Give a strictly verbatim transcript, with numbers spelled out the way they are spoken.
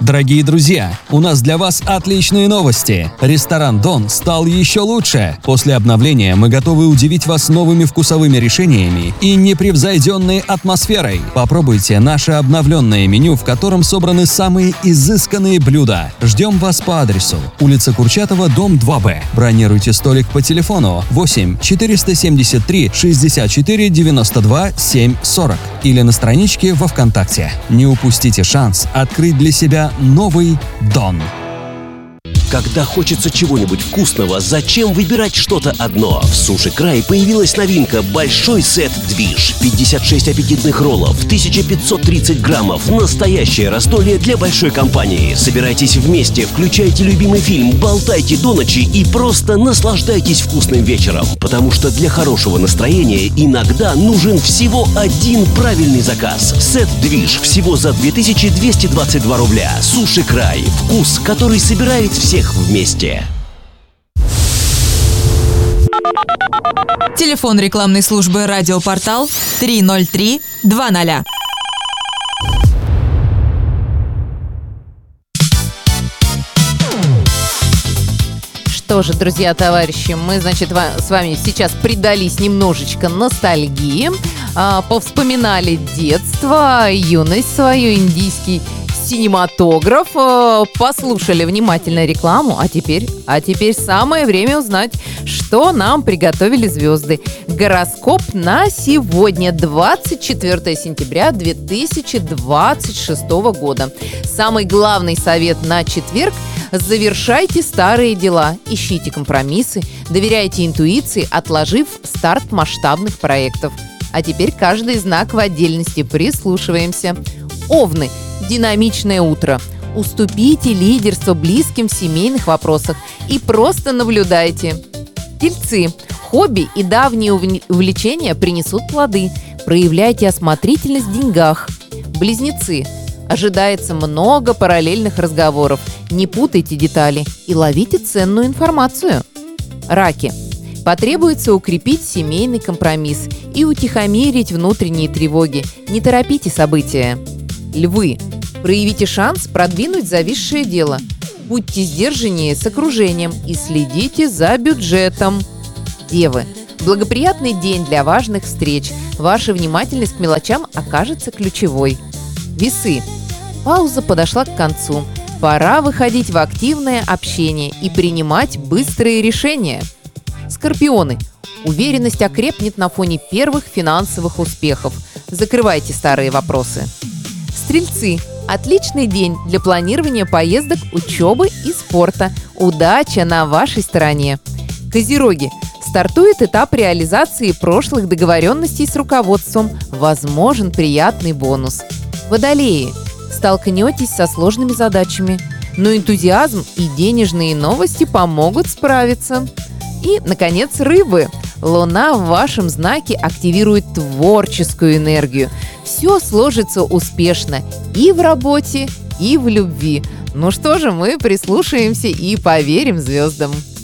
Дорогие друзья, у нас для вас отличные новости. Ресторан «Дон» стал еще лучше. После обновления мы готовы удивить вас новыми вкусовыми решениями и непревзойденной атмосферой. Попробуйте наше обновленное меню, в котором собраны самые изысканные блюда. Ждем вас по адресу: улица Курчатова, дом два Б. Бронируйте столик по телефону восемь четыреста семьдесят три шестьдесят четыре девяносто два семь сорок или на страничке во ВКонтакте. Не упустите шанс открыть для себя новый «Дон». Когда хочется чего-нибудь вкусного, зачем выбирать что-то одно? В Суши Край появилась новинка «Большой сет-движ». пятьдесят шесть аппетитных роллов, тысяча пятьсот тридцать граммов. Настоящее раздолье для большой компании. Собирайтесь вместе, включайте любимый фильм, болтайте до ночи и просто наслаждайтесь вкусным вечером. Потому что для хорошего настроения иногда нужен всего один правильный заказ. Сет-движ всего за две тысячи двести двадцать два рубля. Суши Край. Вкус, который собирает всех вместе. Телефон рекламной службы «Радиопортал» три ноль три два ноль. Что же, друзья, товарищи, мы, значит, с вами сейчас предались немножечко ностальгии, повспоминали детство, юность свою, индийский синематограф, послушали внимательно рекламу, а теперь, а теперь самое время узнать, что нам приготовили звезды. Гороскоп на сегодня, двадцать четвёртое сентября две тысячи двадцать шестого года. Самый главный совет на четверг: завершайте старые дела, ищите компромиссы, доверяйте интуиции, отложив старт масштабных проектов. А теперь каждый знак в отдельности, прислушиваемся. Овны. Динамичное утро. Уступите лидерство близким в семейных вопросах и просто наблюдайте. Тельцы. Хобби и давние увлечения принесут плоды. Проявляйте осмотрительность в деньгах. Близнецы. Ожидается много параллельных разговоров. Не путайте детали и ловите ценную информацию. Раки. Потребуется укрепить семейный компромисс и утихомирить внутренние тревоги. Не торопите события. Львы. Проявите шанс продвинуть зависшее дело. Будьте сдержаннее с окружением и следите за бюджетом. Девы. Благоприятный день для важных встреч. Ваша внимательность к мелочам окажется ключевой. Весы. Пауза подошла к концу. Пора выходить в активное общение и принимать быстрые решения. Скорпионы. Уверенность окрепнет на фоне первых финансовых успехов. Закрывайте старые вопросы. Стрельцы. Отличный день для планирования поездок, учебы и спорта. Удача на вашей стороне. Козероги. Стартует этап реализации прошлых договоренностей с руководством. Возможен приятный бонус. Водолеи. Столкнетесь со сложными задачами, но энтузиазм и денежные новости помогут справиться. И, наконец, рыбы. Луна в вашем знаке активирует творческую энергию. Все сложится успешно и в работе, и в любви. Ну что же, мы прислушаемся и поверим звездам.